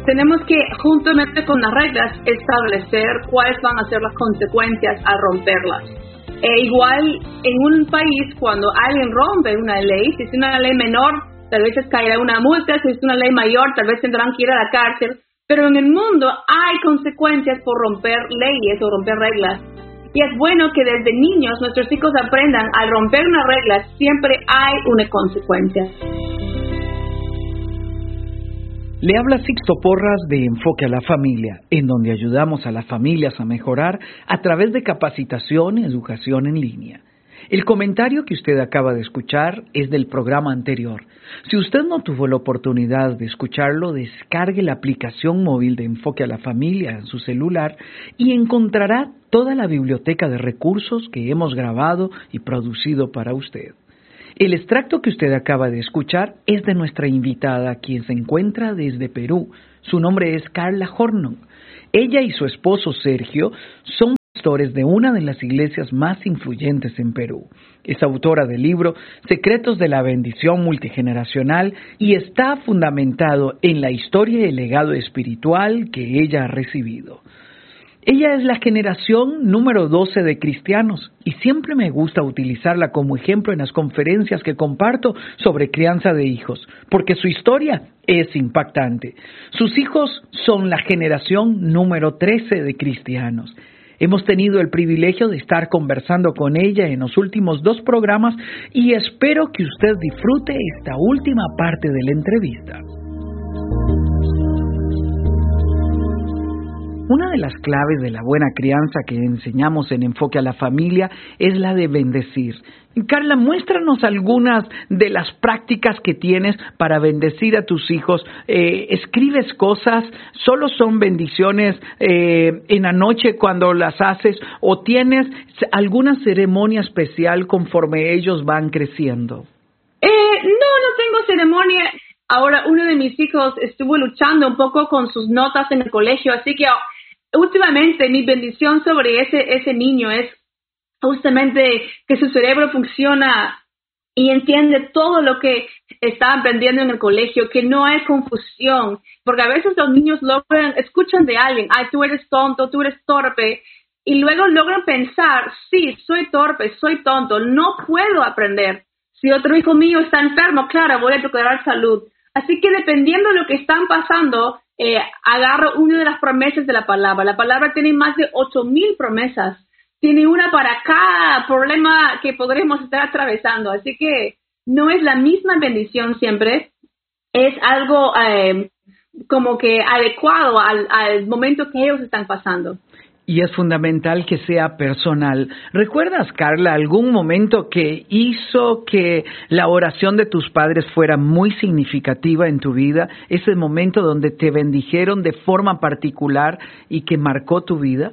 tenemos que, juntamente con las reglas, establecer cuáles van a ser las consecuencias al romperlas. Igual, en un país, cuando alguien rompe una ley, si es una ley menor, tal vez les caerá una multa, si es una ley mayor, tal vez tendrán que ir a la cárcel, pero en el mundo hay consecuencias por romper leyes o romper reglas. Y es bueno que desde niños nuestros hijos aprendan, al romper una regla siempre hay una consecuencia. Le habla Sixto Porras de Enfoque a la Familia, en donde ayudamos a las familias a mejorar a través de capacitación y educación en línea. El comentario que usted acaba de escuchar es del programa anterior. Si usted no tuvo la oportunidad de escucharlo, descargue la aplicación móvil de Enfoque a la Familia en su celular y encontrará toda la biblioteca de recursos que hemos grabado y producido para usted. El extracto que usted acaba de escuchar es de nuestra invitada, quien se encuentra desde Perú. Su nombre es Carla Hornung. Ella y su esposo Sergio son pastores de una de las iglesias más influyentes en Perú. Es autora del libro Secretos de la Bendición Multigeneracional y está fundamentado en la historia y el legado espiritual que ella ha recibido. Ella es la generación número 12 de cristianos y siempre me gusta utilizarla como ejemplo en las conferencias que comparto sobre crianza de hijos, porque su historia es impactante. Sus hijos son la generación número 13 de cristianos. Hemos tenido el privilegio de estar conversando con ella en los últimos 2 programas y espero que usted disfrute esta última parte de la entrevista. Una de las claves de la buena crianza que enseñamos en Enfoque a la Familia es la de bendecir. Carla, muéstranos algunas de las prácticas que tienes para bendecir a tus hijos. ¿Escribes cosas? ¿Solo son bendiciones en la noche cuando las haces? ¿O tienes alguna ceremonia especial conforme ellos van creciendo? No tengo ceremonia. Ahora, uno de mis hijos estuvo luchando un poco con sus notas en el colegio, así que últimamente mi bendición sobre ese niño es justamente que su cerebro funciona y entiende todo lo que está aprendiendo en el colegio, que no hay confusión, porque a veces los niños escuchan de alguien, ay, tú eres tonto, tú eres torpe, y luego logran pensar, sí, soy torpe, soy tonto, no puedo aprender. Si otro hijo mío está enfermo, claro, voy a procurar salud. Así que dependiendo de lo que están pasando, agarro una de las promesas de la palabra. La palabra tiene más de 8,000 promesas. Tiene una para cada problema que podremos estar atravesando. Así que no es la misma bendición siempre. Es algo como que adecuado al momento que ellos están pasando. Y es fundamental que sea personal. ¿Recuerdas, Carla, algún momento que hizo que la oración de tus padres fuera muy significativa en tu vida? Ese momento donde te bendijeron de forma particular y que marcó tu vida.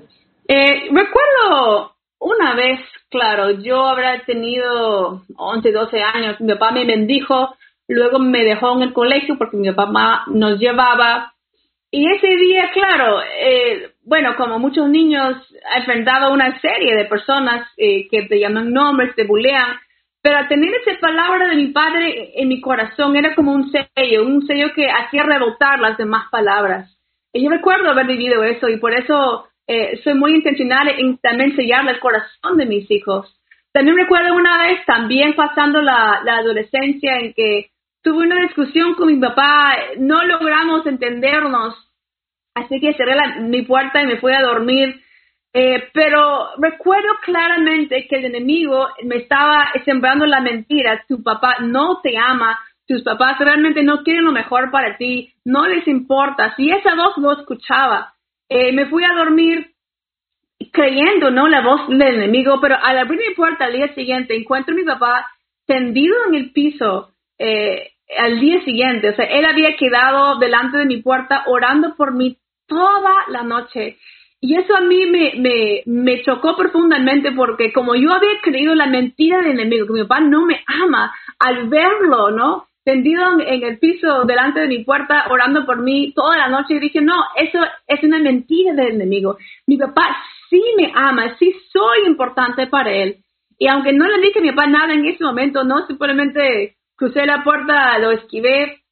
Recuerdo una vez, claro, yo habrá tenido 11, 12 años. Mi papá me bendijo, luego me dejó en el colegio porque mi papá nos llevaba. Y ese día, claro, bueno, como muchos niños, he enfrentado a una serie de personas que te llaman nombres, te bulean, pero tener esa palabra de mi padre en mi corazón era como un sello que hacía rebotar las demás palabras. Y yo recuerdo haber vivido eso y por eso soy muy intencional en también sellar el corazón de mis hijos. También recuerdo una vez, también pasando la adolescencia, en que tuve una discusión con mi papá, no logramos entendernos, así que cerré mi puerta y me fui a dormir. Pero recuerdo claramente que el enemigo me estaba sembrando la mentira. Tu papá no te ama, tus papás realmente no quieren lo mejor para ti, no les importa. Si esa voz lo escuchaba, me fui a dormir creyendo, ¿no?, la voz del enemigo, pero al abrir mi puerta al día siguiente encuentro a mi papá tendido en el piso. Al día siguiente, o sea, él había quedado delante de mi puerta orando por mí toda la noche. Y eso a mí me chocó profundamente porque como yo había creído la mentira del enemigo, que mi papá no me ama, al verlo, ¿no?, tendido en el piso delante de mi puerta orando por mí toda la noche, y dije, no, eso es una mentira del enemigo. Mi papá sí me ama, sí soy importante para él. Y aunque no le dije a mi papá nada en ese momento, no, simplemente crucé la puerta, lo esquivé,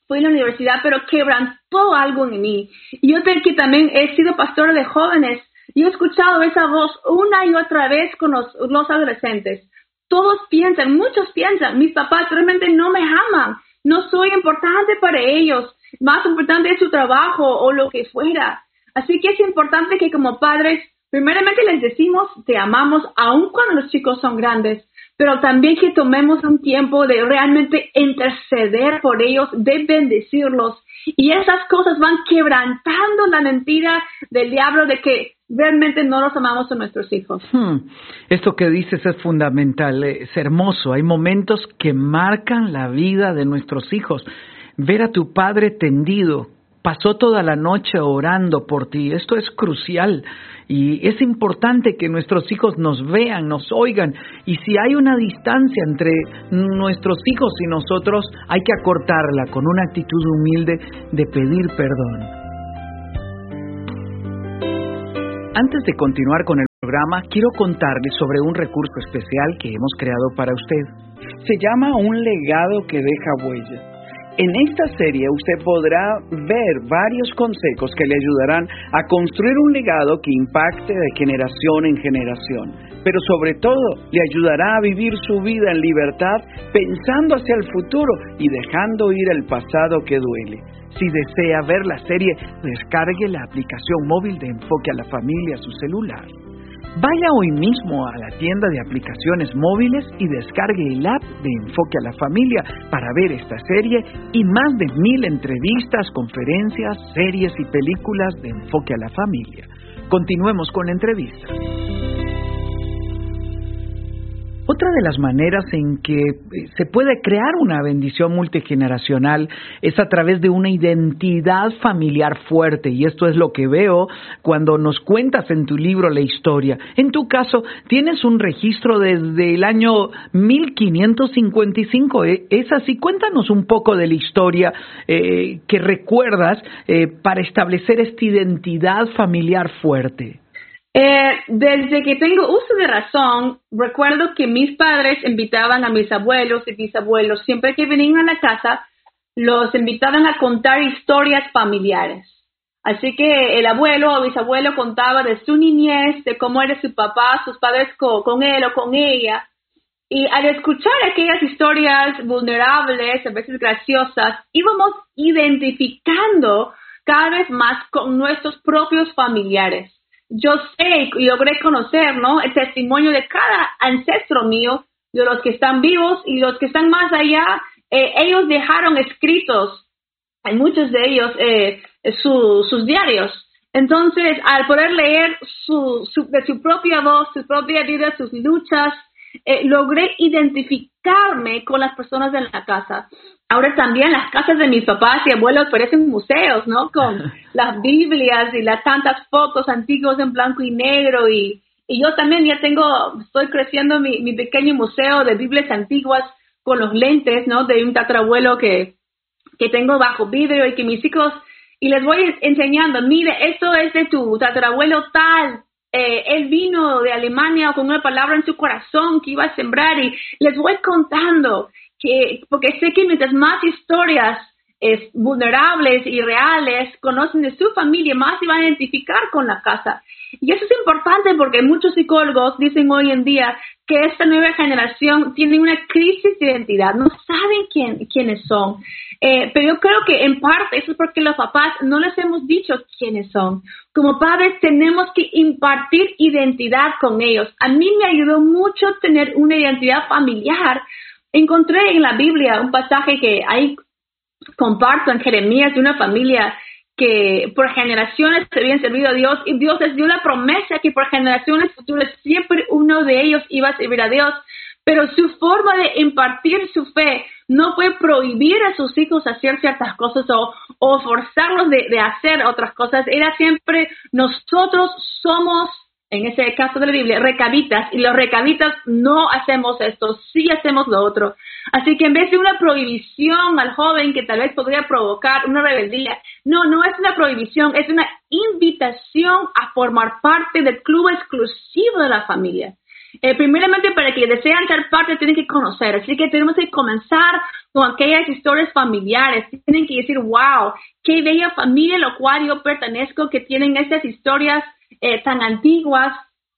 fui a la universidad, pero quebrantó algo en mí. Y yo que también he sido pastora de jóvenes, y he escuchado esa voz una y otra vez con los adolescentes. Muchos piensan, mis papás realmente no me aman, no soy importante para ellos, más importante es su trabajo o lo que fuera. Así que es importante que como padres, primeramente les decimos, te amamos, aun cuando los chicos son grandes, pero también que tomemos un tiempo de realmente interceder por ellos, de bendecirlos. Y esas cosas van quebrantando la mentira del diablo de que realmente no los amamos a nuestros hijos. Esto que dices es fundamental, es hermoso. Hay momentos que marcan la vida de nuestros hijos. Ver a tu padre tendido, pasó toda la noche orando por ti. Esto es crucial y es importante que nuestros hijos nos vean, nos oigan. Y si hay una distancia entre nuestros hijos y nosotros, hay que acortarla con una actitud humilde de pedir perdón. Antes de continuar con el programa, quiero contarles sobre un recurso especial que hemos creado para usted. Se llama Un legado que deja huella. En esta serie usted podrá ver varios consejos que le ayudarán a construir un legado que impacte de generación en generación, pero sobre todo le ayudará a vivir su vida en libertad pensando hacia el futuro y dejando ir el pasado que duele. Si desea ver la serie, descargue la aplicación móvil de Enfoque a la Familia a su celular. Vaya hoy mismo a la tienda de aplicaciones móviles y descargue el app de Enfoque a la Familia para ver esta serie y más de 1000 entrevistas, conferencias, series y películas de Enfoque a la Familia. Continuemos con la entrevista. Otra de las maneras en que se puede crear una bendición multigeneracional es a través de una identidad familiar fuerte, y esto es lo que veo cuando nos cuentas en tu libro la historia. En tu caso, tienes un registro desde el año 1555, ¿es así? Cuéntanos un poco de la historia que recuerdas para establecer esta identidad familiar fuerte. Desde que tengo uso de razón, recuerdo que mis padres invitaban a mis abuelos y bisabuelos, siempre que venían a la casa, los invitaban a contar historias familiares. Así que el abuelo o bisabuelo contaba de su niñez, de cómo era su papá, sus padres con él o con ella. Y al escuchar aquellas historias vulnerables, a veces graciosas, íbamos identificando cada vez más con nuestros propios familiares. Yo sé y logré conocer, ¿no?, el testimonio de cada ancestro mío, de los que están vivos y los que están más allá. Ellos dejaron escritos, en muchos de ellos, sus diarios. Entonces, al poder leer de su propia voz, su propia vida, sus luchas, logré identificarme con las personas de la casa. Ahora también las casas de mis papás y abuelos parecen museos, ¿no? Con las Biblias y las tantas fotos antiguas en blanco y negro. Y yo también estoy creciendo mi pequeño museo de Biblias antiguas con los lentes, ¿no? De un tatarabuelo que tengo bajo vidrio y que mis hijos, y les voy enseñando, mire, esto es de tu tatarabuelo tal. Él vino de Alemania con una palabra en su corazón que iba a sembrar, y les voy contando porque sé que mientras más historias vulnerables y reales conocen de su familia, más se van a identificar con la casa. Y eso es importante porque muchos psicólogos dicen hoy en día que esta nueva generación tiene una crisis de identidad, no saben quiénes son. Pero yo creo que en parte eso es porque los papás no les hemos dicho quiénes son. Como padres tenemos que impartir identidad con ellos. A mí me ayudó mucho tener una identidad familiar. Encontré en la Biblia un pasaje que ahí comparto en Jeremías de una familia que por generaciones se habían servido a Dios, y Dios les dio la promesa que por generaciones futuras siempre uno de ellos iba a servir a Dios. Pero su forma de impartir su fe no fue prohibir a sus hijos hacer ciertas cosas o forzarlos de hacer otras cosas. Era siempre, nosotros somos, en ese caso de la Biblia, recabitas, y los recabitas no hacemos esto, sí hacemos lo otro. Así que en vez de una prohibición al joven que tal vez podría provocar una rebeldía, no es una prohibición, es una invitación a formar parte del club exclusivo de la familia. Primeramente, para que desean ser parte, tienen que conocer. Así que tenemos que comenzar con aquellas historias familiares. Tienen que decir, wow, qué bella familia a la cual yo pertenezco, que tienen esas historias tan antiguas.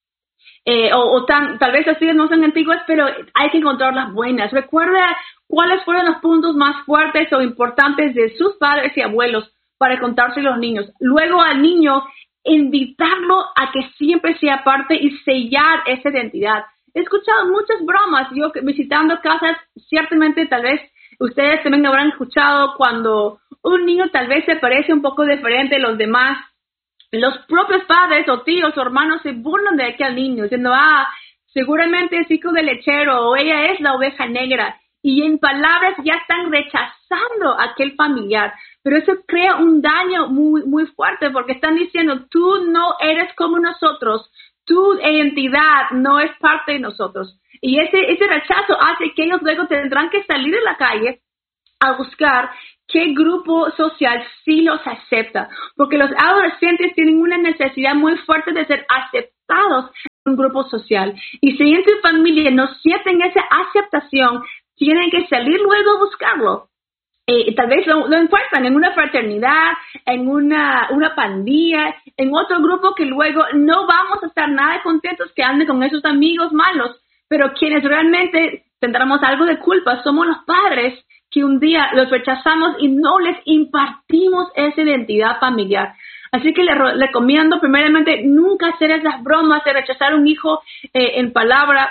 Tal vez así no son antiguas, pero hay que encontrar las buenas. Recuerda cuáles fueron los puntos más fuertes o importantes de sus padres y abuelos para contarse a los niños. Luego al niño, invitarlo a que siempre sea parte y sellar esa identidad. He escuchado muchas bromas, yo visitando casas, ciertamente tal vez ustedes también habrán escuchado cuando un niño tal vez se parece un poco diferente a los demás. Los propios padres o tíos o hermanos se burlan de aquel niño, diciendo, seguramente es hijo del lechero o ella es la oveja negra. Y en palabras ya están rechazando a aquel familiar. Pero eso crea un daño muy, muy fuerte porque están diciendo, tú no eres como nosotros, tu identidad no es parte de nosotros. Y ese rechazo hace que ellos luego tendrán que salir de la calle a buscar qué grupo social sí los acepta. Porque los adolescentes tienen una necesidad muy fuerte de ser aceptados en un grupo social. Y si en su familia no sienten esa aceptación, tienen que salir luego a buscarlo. Tal vez lo encuentran en una fraternidad, en una pandilla, en otro grupo que luego no vamos a estar nada contentos que anden con esos amigos malos. Pero quienes realmente tendremos algo de culpa somos los padres que un día los rechazamos y no les impartimos esa identidad familiar. Así que les recomiendo primeramente nunca hacer esas bromas de rechazar a un hijo en palabra.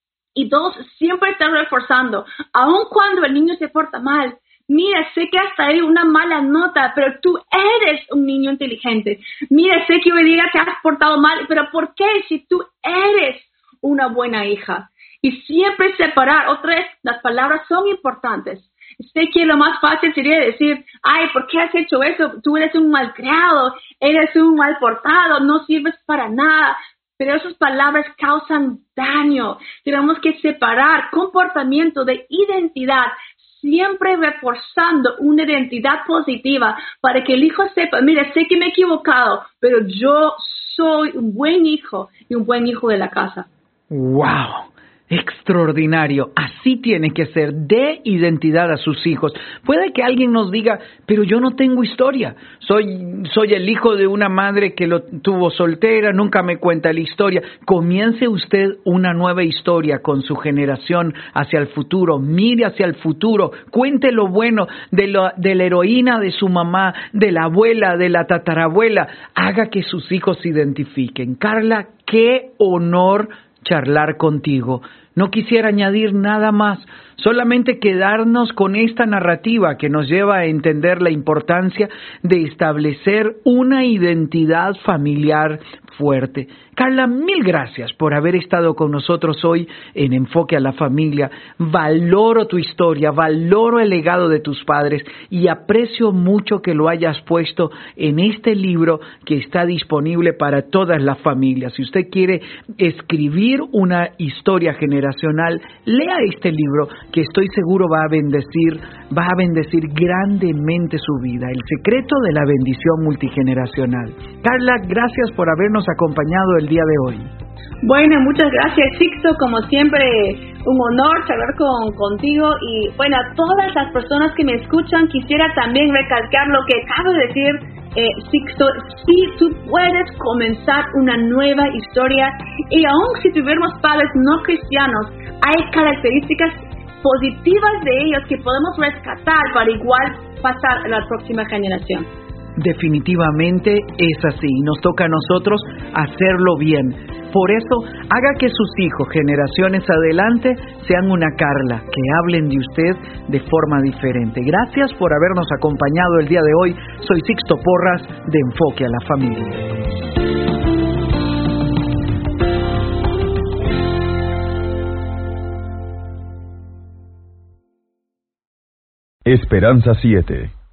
Y dos, siempre estar reforzando, aun cuando el niño se porta mal. Mira, sé que hasta hay una mala nota, pero tú eres un niño inteligente. Mira, sé que hoy día te has portado mal, pero ¿por qué si tú eres una buena hija? Y siempre separar. Otra vez, las palabras son importantes. Sé que lo más fácil sería decir, ¿por qué has hecho eso? Tú eres un malcriado, eres un mal portado, no sirves para nada. Pero esas palabras causan daño. Tenemos que separar comportamiento de identidad, siempre reforzando una identidad positiva para que el hijo sepa, mira, sé que me he equivocado, pero yo soy un buen hijo y un buen hijo de la casa. ¡Wow! Extraordinario, así tiene que ser, dé identidad a sus hijos. Puede que alguien nos diga, pero yo no tengo historia, soy el hijo de una madre que lo tuvo soltera, nunca me cuenta la historia. Comience usted una nueva historia con su generación hacia el futuro, mire hacia el futuro, cuente lo bueno de la heroína de su mamá, de la abuela, de la tatarabuela, haga que sus hijos se identifiquen. Carla, qué honor charlar contigo. No quisiera añadir nada más, solamente quedarnos con esta narrativa que nos lleva a entender la importancia de establecer una identidad familiar fuerte. Carla, mil gracias por haber estado con nosotros hoy en Enfoque a la Familia. Valoro tu historia, valoro el legado de tus padres y aprecio mucho que lo hayas puesto en este libro que está disponible para todas las familias. Si usted quiere escribir una historia generacional, lea este libro que estoy seguro va a bendecir grandemente su vida. El secreto de la bendición multigeneracional. Carla, gracias por habernos acompañado el día de hoy. Bueno, muchas gracias, Sixto. Como siempre, un honor charlar contigo. Y bueno, a todas las personas que me escuchan, quisiera también recalcar lo que acabo de decir, Sixto. Sí, tú puedes comenzar una nueva historia. Y aun si tuviéramos padres no cristianos, hay características positivas de ellos que podemos rescatar para igual pasar a la próxima generación. Definitivamente es así, nos toca a nosotros hacerlo bien. Por eso, haga que sus hijos, generaciones adelante, sean una Carla, que hablen de usted de forma diferente. Gracias por habernos acompañado el día de hoy. Soy Sixto Porras, de Enfoque a la Familia. Esperanza 7